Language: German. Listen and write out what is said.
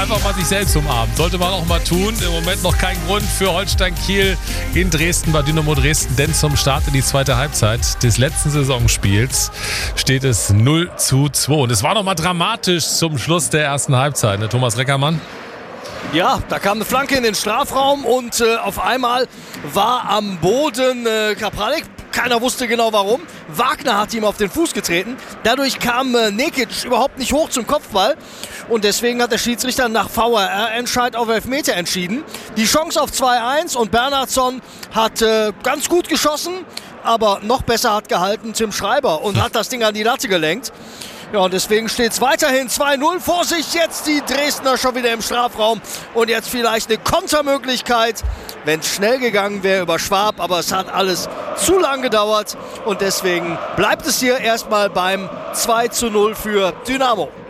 einfach mal sich selbst umarmen. Sollte man auch mal tun. Im Moment noch kein Grund für Holstein Kiel in Dresden bei Dynamo Dresden, denn zum Start in die zweite Halbzeit des letzten Saisonspiels steht es 0:2. Und es war noch mal dramatisch zum Schluss der ersten Halbzeit, ne, Thomas Reckermann? Ja, da kam eine Flanke in den Strafraum und auf einmal war am Boden Kapralik. Keiner wusste genau warum. Wagner hat ihm auf den Fuß getreten. Dadurch kam Nekic überhaupt nicht hoch zum Kopfball. Und deswegen hat der Schiedsrichter nach VAR-Entscheid auf Elfmeter entschieden. Die Chance auf 2:1 und Bernhardsson hat ganz gut geschossen, aber noch besser hat gehalten Tim Schreiber und hat das Ding an die Latte gelenkt. Ja, und deswegen steht es weiterhin 2:0 vor sich. Jetzt die Dresdner schon wieder im Strafraum. Und jetzt vielleicht eine Kontermöglichkeit, wenn es schnell gegangen wäre über Schwab. Aber es hat alles zu lang gedauert. Und deswegen bleibt es hier erstmal beim 2:0 für Dynamo.